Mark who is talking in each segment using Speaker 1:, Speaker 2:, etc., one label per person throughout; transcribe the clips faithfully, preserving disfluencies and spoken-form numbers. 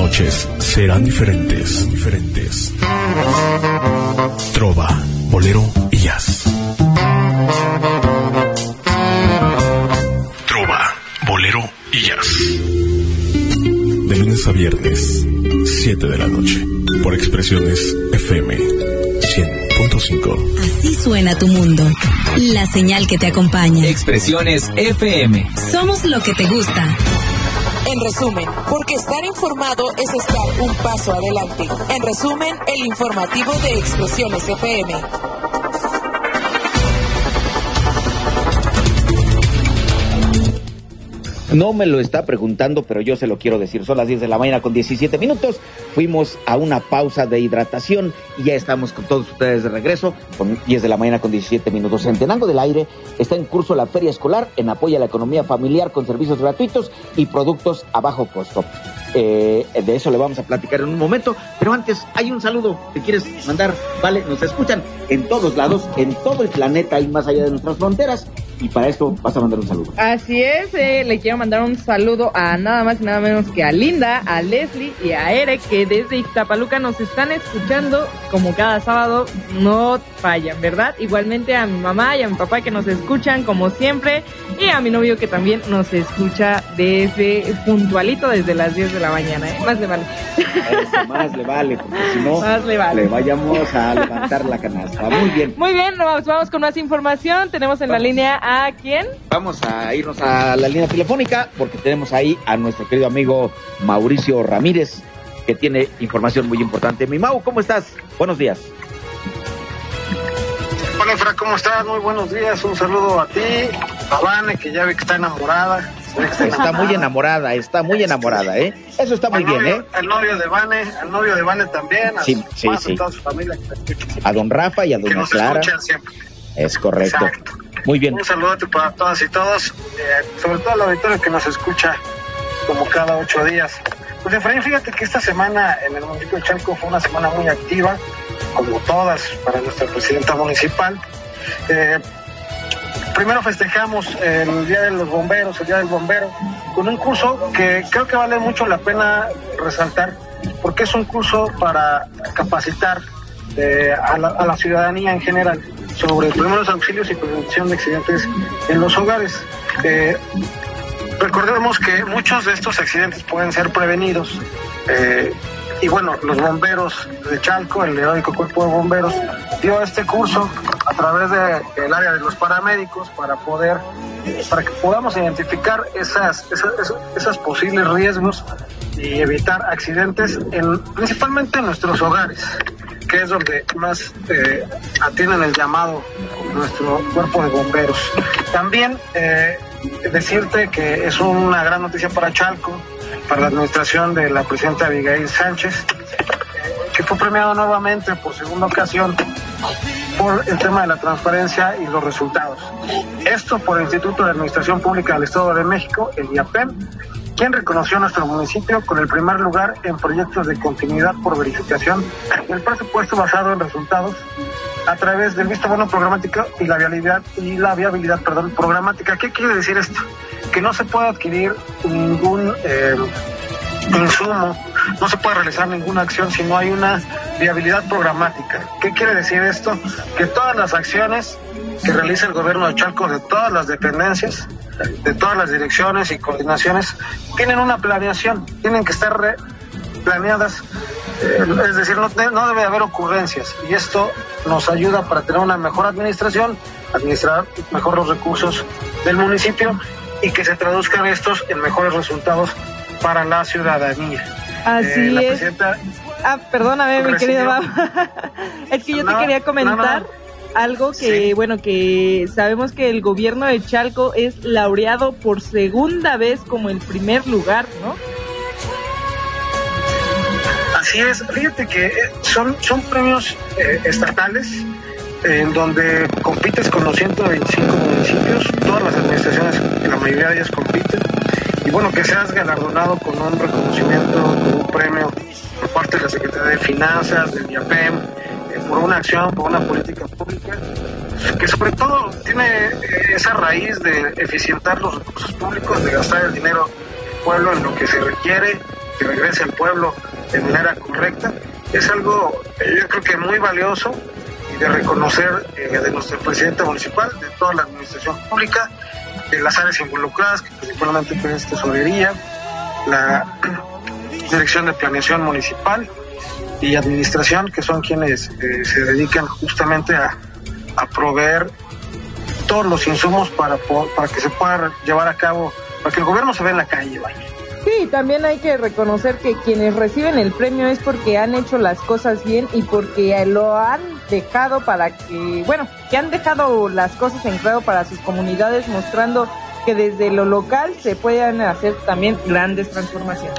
Speaker 1: noches serán diferentes, diferentes. Trova, bolero y jazz. Trova, bolero y jazz. De lunes a viernes, siete de la noche, por Expresiones F M cien punto cinco.
Speaker 2: Así suena tu mundo. La señal que te acompaña.
Speaker 3: Expresiones F M.
Speaker 2: Somos lo que te gusta.
Speaker 4: En resumen, porque estar informado es estar un paso adelante. En resumen, el informativo de Expresiones F M.
Speaker 5: No me lo está preguntando, pero yo se lo quiero decir. Son las diez de la mañana con diecisiete minutos. Fuimos a una pausa de hidratación y ya estamos con todos ustedes de regreso. Con diez de la mañana con diecisiete minutos. En Tenango del Aire está en curso la Feria Escolar en apoyo a la economía familiar con servicios gratuitos y productos a bajo costo. Eh, de eso le vamos a platicar en un momento, pero antes hay un saludo que quieres mandar. Vale, nos escuchan en todos lados, en todo el planeta y más allá de nuestras fronteras, y para esto vas a mandar un saludo.
Speaker 6: Así es, eh, le quiero mandar un saludo a nada más y nada menos que a Linda, a Leslie y a Eric, que desde Ixtapaluca nos están escuchando como cada sábado, no fallan, ¿verdad? Igualmente a mi mamá y a mi papá que nos escuchan como siempre, y a mi novio que también nos escucha desde puntualito desde las diez de la mañana, ¿eh? Más le vale.
Speaker 5: Eso, más le vale, porque si no,
Speaker 6: más le vale.
Speaker 5: Le vayamos a levantar la canasta. Muy bien.
Speaker 6: Muy bien, vamos, vamos con más información. Tenemos en vamos. la línea a ¿quién?
Speaker 5: Vamos a irnos a la línea telefónica porque tenemos ahí a nuestro querido amigo Mauricio Ramírez, que tiene información muy importante. Mi Mau, ¿cómo estás? Buenos días.
Speaker 7: Hola, Fra, ¿cómo estás? Muy buenos días. Un saludo a ti, a Vane, que ya ve que está enamorada.
Speaker 5: Está, está muy enamorada, está muy enamorada, ¿eh? Eso está muy
Speaker 7: novio,
Speaker 5: bien, ¿eh?
Speaker 7: El novio de Vane, el novio de Vane también. A
Speaker 5: sí, sí, sí.
Speaker 7: A toda su familia.
Speaker 5: A don Rafa y a doña Clara.
Speaker 7: Siempre.
Speaker 5: Es correcto.
Speaker 7: Exacto.
Speaker 5: Muy bien.
Speaker 7: Un saludo para todas y todos, eh, sobre todo al auditorio que nos escucha como cada ocho días. Pues, Efraín, fíjate que esta semana en el municipio de Chalco fue una semana muy activa, como todas, para nuestra presidenta municipal. Eh, Primero festejamos el Día de los Bomberos, el Día del Bombero, con un curso que creo que vale mucho la pena resaltar, porque es un curso para capacitar eh, a, la, a la ciudadanía en general sobre primeros auxilios y prevención de accidentes en los hogares. Eh, recordemos que muchos de estos accidentes pueden ser prevenidos. Eh, Y bueno, los bomberos de Chalco, el heroico cuerpo de bomberos, dio este curso a través del de, área de los paramédicos para poder, para que podamos identificar esas, esas, esas posibles riesgos y evitar accidentes, en, principalmente en nuestros hogares, que es donde más eh, atienden el llamado nuestro cuerpo de bomberos. También eh, decirte que es una gran noticia para Chalco, para la administración de la presidenta Abigail Sánchez, que fue premiado nuevamente por segunda ocasión por el tema de la transparencia y los resultados. Esto por el Instituto de Administración Pública del Estado de México, el I A P E M, quien reconoció a nuestro municipio con el primer lugar en proyectos de continuidad por verificación del presupuesto basado en resultados a través del visto bueno programático y la viabilidad y la viabilidad, perdón, programática. ¿Qué quiere decir esto? Que no se puede adquirir ningún eh, insumo, no se puede realizar ninguna acción si no hay una viabilidad programática. ¿Qué quiere decir esto? Que todas las acciones que realiza el gobierno de Chalco, de todas las dependencias, de todas las direcciones y coordinaciones, tienen una planeación, tienen que estar re- planeadas, eh, es decir, no, no debe haber ocurrencias, y esto nos ayuda para tener una mejor administración, administrar mejor los recursos del municipio y que se traduzcan estos en mejores resultados para la ciudadanía.
Speaker 6: Así
Speaker 7: eh, la
Speaker 6: es.
Speaker 7: Presidenta
Speaker 6: ah, perdóname, mi querido Baba. Es que yo no, te quería comentar no, no. algo que, sí. bueno, que sabemos que el gobierno de Chalco es laureado por segunda vez como el primer lugar, ¿no?
Speaker 7: Así es. Fíjate que son, son premios eh, estatales, en donde compites con los ciento veinticinco municipios, todas las administraciones, la mayoría de ellas compiten, y bueno, que seas galardonado con un reconocimiento, con un premio por parte de la Secretaría de Finanzas, del I A P E M, eh, por una acción, por una política pública, que sobre todo tiene eh, esa raíz de eficientar los recursos públicos, de gastar el dinero del pueblo en lo que se requiere, que regrese al pueblo de manera correcta. Es algo, eh, yo creo que muy valioso y de reconocer eh, de nuestro presidente municipal, de toda la administración pública, de las áreas involucradas, que principalmente es tesorería, la Dirección de Planeación Municipal y Administración, que son quienes eh, se dedican justamente a, a proveer todos los insumos para, para que se pueda llevar a cabo, para que el gobierno se vea en la calle, vaya.
Speaker 6: Sí, también hay que reconocer que quienes reciben el premio es porque han hecho las cosas bien y porque lo han dejado para que, bueno, que han dejado las cosas en claro para sus comunidades, mostrando que desde lo local se pueden hacer también grandes transformaciones.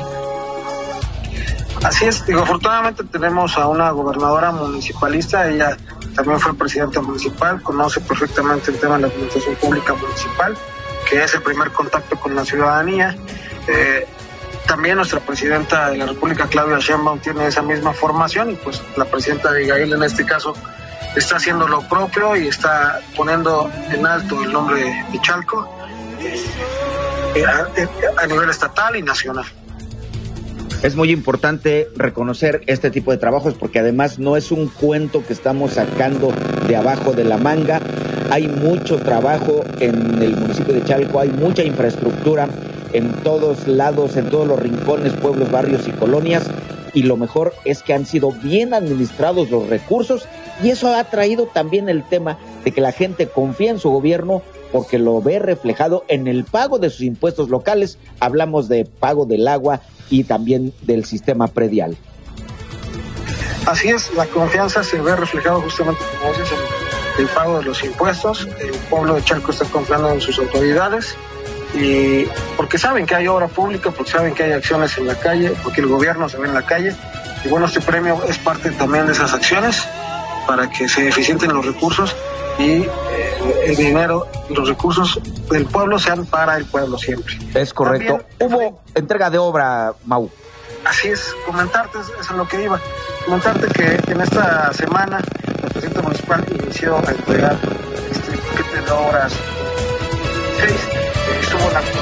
Speaker 7: Así es, digo, afortunadamente tenemos a una gobernadora municipalista, ella también fue presidenta municipal, conoce perfectamente el tema de la administración pública municipal, que es el primer contacto con la ciudadanía. Eh, también nuestra presidenta de la República, Claudia Sheinbaum, tiene esa misma formación y pues la presidenta Abigail en este caso está haciendo lo propio y está poniendo en alto el nombre de Chalco eh, a, a nivel estatal y nacional.
Speaker 5: Es muy importante reconocer este tipo de trabajos porque además no es un cuento que estamos sacando de abajo de la manga. Hay mucho trabajo en el municipio de Chalco, hay mucha infraestructura en todos lados, en todos los rincones, pueblos, barrios y colonias, y lo mejor es que han sido bien administrados los recursos y eso ha traído también el tema de que la gente confía en su gobierno porque lo ve reflejado en el pago de sus impuestos locales. Hablamos de pago del agua y también del sistema predial.
Speaker 7: Así es, la confianza se ve reflejado justamente, como dices, en el pago de los impuestos. El pueblo de Chalco está confiando en sus autoridades y porque saben que hay obra pública, porque saben que hay acciones en la calle, porque el gobierno se ve en la calle. Y bueno, este premio es parte también de esas acciones para que se eficienten los recursos y eh, el dinero y los recursos del pueblo sean para el pueblo siempre.
Speaker 5: Es correcto. También, hubo eh, entrega de obra, Mau.
Speaker 7: Así es, comentarte, eso es lo que iba. Comentarte que en esta semana el presidente municipal inició a entregar este paquete de obras seis. Eh, estuvo la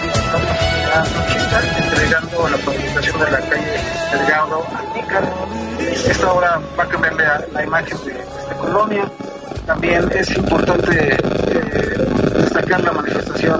Speaker 7: la entregando la pavimentación de la calle Delgado Alnícar. Esta obra va a cambiar la, la imagen de esta colonia. También es importante eh, destacar la manifestación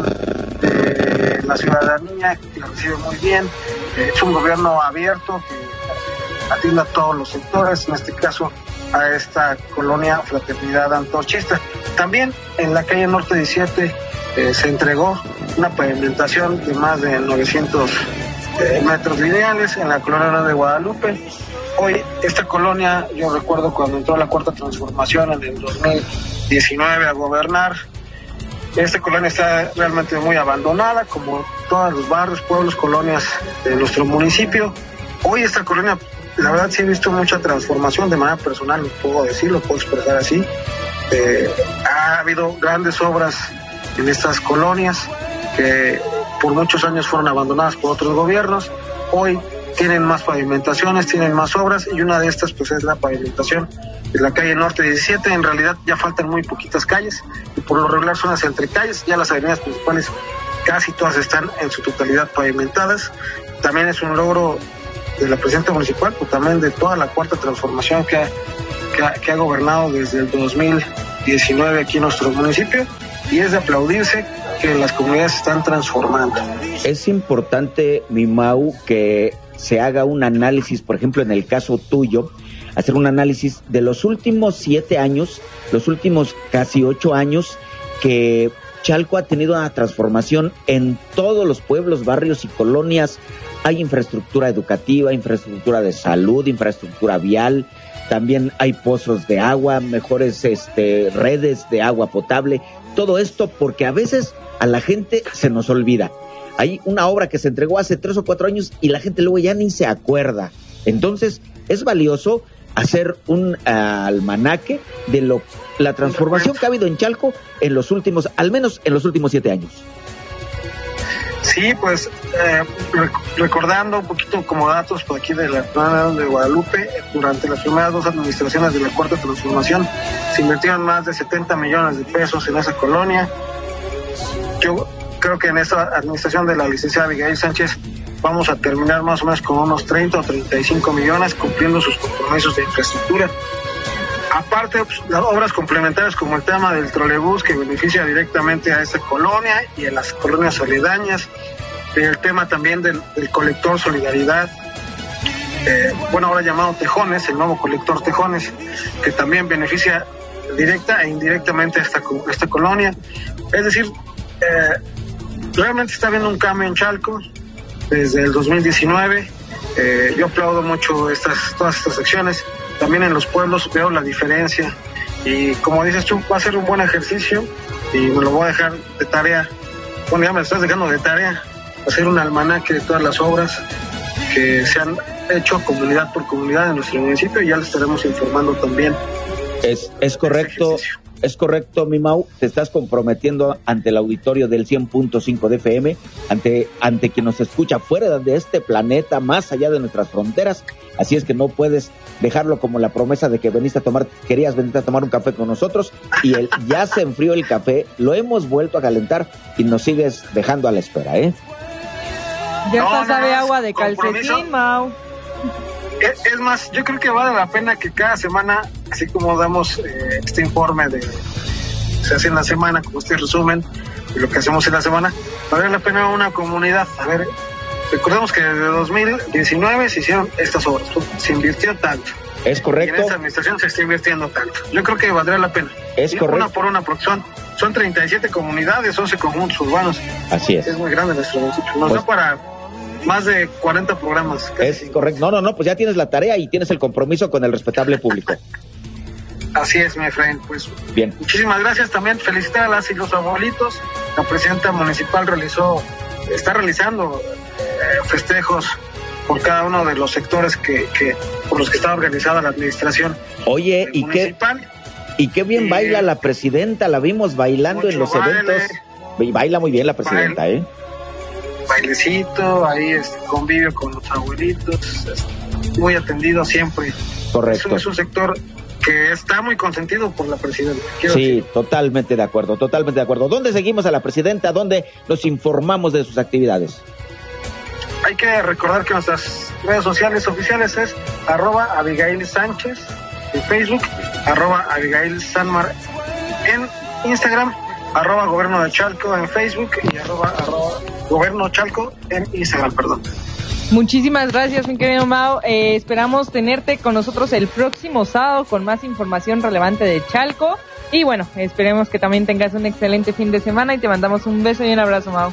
Speaker 7: de la ciudadanía, que la recibe muy bien. Eh, es un gobierno abierto que atiende a todos los sectores, en este caso a esta colonia Fraternidad Antorchista. También en la calle Norte diecisiete eh, se entregó una pavimentación de más de novecientos eh, metros lineales en la colonia de Guadalupe. Hoy esta colonia, yo recuerdo cuando entró la Cuarta Transformación en el dos mil diecinueve a gobernar, esta colonia está realmente muy abandonada, como todos los barrios, pueblos, colonias de nuestro municipio. Hoy esta colonia, la verdad sí he visto mucha transformación de manera personal, lo puedo decir, lo puedo expresar así. Eh, ha habido grandes obras en estas colonias que por muchos años fueron abandonadas por otros gobiernos. Hoy tienen más pavimentaciones, tienen más obras y una de estas pues es la pavimentación de la calle Norte diecisiete. En realidad ya faltan muy poquitas calles y por lo regular son las entrecalles, ya las avenidas principales casi todas están en su totalidad pavimentadas. También es un logro de la presidenta municipal, pero también de toda la Cuarta Transformación que ha, que ha, que ha gobernado desde el dos mil diecinueve aquí en nuestro municipio, y es de aplaudirse que las comunidades están transformando.
Speaker 5: Es importante, mi Mau, que se haga un análisis, por ejemplo, en el caso tuyo, hacer un análisis de los últimos siete años, los últimos casi ocho años, que Chalco ha tenido una transformación en todos los pueblos, barrios y colonias. Hay infraestructura educativa, infraestructura de salud, infraestructura vial, también hay pozos de agua, mejores este, redes de agua potable. Todo esto porque a veces a la gente se nos olvida. Hay una obra que se entregó hace tres o cuatro años y la gente luego ya ni se acuerda. Entonces, es valioso hacer un uh, almanaque de lo la transformación que ha habido en Chalco en los últimos, al menos en los últimos siete años.
Speaker 7: Sí, pues eh, rec- recordando un poquito como datos por aquí de la zona de Guadalupe, durante las primeras dos administraciones de la Cuarta Transformación se invirtieron más de setenta millones de pesos en esa colonia. Yo creo que en esta administración de la licenciada Abigail Sánchez vamos a terminar más o menos con unos treinta o treinta y cinco millones cumpliendo sus compromisos de infraestructura. Aparte, pues, las obras complementarias como el tema del trolebús que beneficia directamente a esta colonia y a las colonias aledañas, el tema también del, del colector Solidaridad, eh, bueno, ahora llamado Tejones, el nuevo colector Tejones, que también beneficia directa e indirectamente a esta, a esta colonia. Es decir, eh, realmente está habiendo un cambio en Chalco desde el dos mil diecinueve. Eh, yo aplaudo mucho estas, todas estas acciones. También en los pueblos veo la diferencia. Y como dices tú, va a ser un buen ejercicio y me lo voy a dejar de tarea. Bueno, ya me lo estás dejando de tarea. Hacer un almanaque de todas las obras que se han hecho comunidad por comunidad en nuestro municipio y ya les estaremos informando también.
Speaker 5: Es, es correcto. Es correcto, mi Mau, te estás comprometiendo ante el auditorio del cien punto cinco de F M, ante, ante quien nos escucha fuera de este planeta, más allá de nuestras fronteras, así es que no puedes dejarlo como la promesa de que veniste a tomar, querías venir a tomar un café con nosotros, y el, ya se enfrió el café, lo hemos vuelto a calentar y nos sigues dejando a la espera, ¿eh?
Speaker 6: Ya
Speaker 7: no,
Speaker 6: está, sabe
Speaker 7: no,
Speaker 6: agua de
Speaker 7: compromiso.
Speaker 6: calcetín, Mau.
Speaker 7: Es, es más, yo creo que vale la pena que cada semana, así como damos eh, este informe de se hace en la semana, como este resumen de lo que hacemos en la semana, vale la pena una comunidad. A ver, recordemos que desde dos mil diecinueve se hicieron estas obras, se invirtió tanto.
Speaker 5: Es correcto.
Speaker 7: Y en esta administración se está invirtiendo tanto. Yo creo que valdría la pena.
Speaker 5: Es
Speaker 7: y
Speaker 5: correcto.
Speaker 7: Una por una, porque son, son treinta y siete comunidades, once conjuntos urbanos.
Speaker 5: Así es.
Speaker 7: Es muy grande nuestro municipio. Nos
Speaker 5: Pues,
Speaker 7: da para más de cuarenta programas.
Speaker 5: Es correcto. No, no, no, pues ya tienes la tarea y tienes el compromiso con el respetable público.
Speaker 7: Así es, mi Efraín. Pues
Speaker 5: bien.
Speaker 7: Muchísimas gracias. También felicitar a las y los abuelitos. La presidenta municipal realizó, está realizando eh, festejos por cada uno de los sectores que, que por los que está organizada la administración.
Speaker 5: Oye, ¿y qué, y qué bien y, baila la presidenta? La vimos bailando en los baile, eventos. Y baila muy bien la presidenta, baile, ¿eh?
Speaker 7: Bailecito, ahí este, convivio con los abuelitos, muy atendido siempre.
Speaker 5: Correcto.
Speaker 7: Es, es un sector que está muy consentido por la presidenta.
Speaker 5: Sí, decir. totalmente de acuerdo, totalmente de acuerdo. ¿Dónde seguimos a la presidenta? ¿Dónde nos informamos de sus actividades?
Speaker 7: Hay que recordar que nuestras redes sociales oficiales es arroba Abigail Sánchez en Facebook, arroba Abigail Sanmar en Instagram, arroba Gobierno de Chalco en Facebook y arroba, arroba Gobierno Chalco en Instagram, perdón.
Speaker 6: Muchísimas gracias, mi querido Mau. Eh, esperamos tenerte con nosotros el próximo sábado con más información relevante de Chalco. Y bueno, esperemos que también tengas un excelente fin de semana y te mandamos un beso y un abrazo, Mau.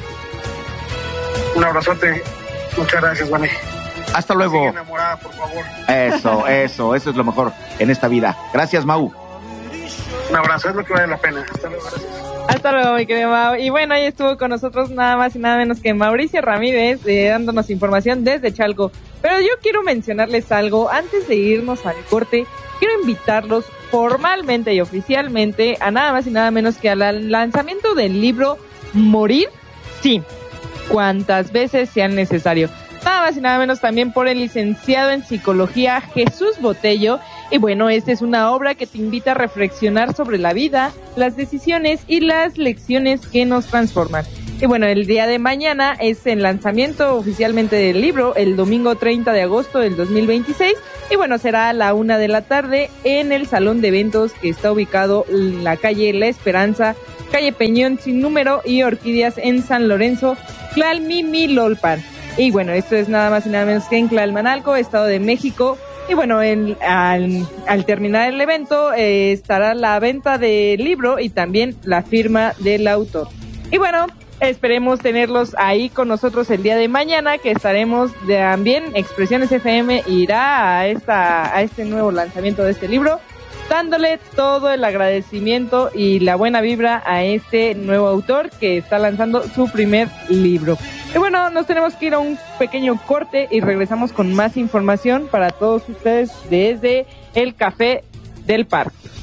Speaker 7: Un abrazote. Muchas gracias, Vane.
Speaker 5: Hasta luego.
Speaker 7: Sigue enamorada, por favor.
Speaker 5: Eso, eso, eso es lo mejor en esta vida. Gracias, Mau.
Speaker 7: Un abrazo, es lo que vale la pena. Hasta luego, gracias.
Speaker 6: Hasta luego, mi querido Mau. Y bueno, ahí estuvo con nosotros nada más y nada menos que Mauricio Ramírez, eh, dándonos información desde Chalco. Pero yo quiero mencionarles algo, antes de irnos al corte, quiero invitarlos formalmente y oficialmente a nada más y nada menos que al lanzamiento del libro Morir, sí, cuantas veces sean necesario. Nada más y nada menos también por el licenciado en Psicología Jesús Botello. Y bueno, esta es una obra que te invita a reflexionar sobre la vida, las decisiones y las lecciones que nos transforman. Y bueno, el día de mañana es el lanzamiento oficialmente del libro, el domingo treinta de agosto del dos mil veintiséis. Y bueno, será a la una de la tarde en el salón de eventos que está ubicado en la calle La Esperanza, calle Peñón sin número y Orquídeas en San Lorenzo, Tlalmimilolpan. Y bueno, esto es nada más y nada menos que en Tlalmanalco, Estado de México. Y bueno, en, al, al terminar el evento eh, estará la venta del libro y también la firma del autor. Y bueno, esperemos tenerlos ahí con nosotros el día de mañana, que estaremos de, también, Expresiones F M irá a, esta, a este nuevo lanzamiento de este libro, dándole todo el agradecimiento y la buena vibra a este nuevo autor que está lanzando su primer libro. Y bueno, nos tenemos que ir a un pequeño corte y regresamos con más información para todos ustedes desde el Café del Parque.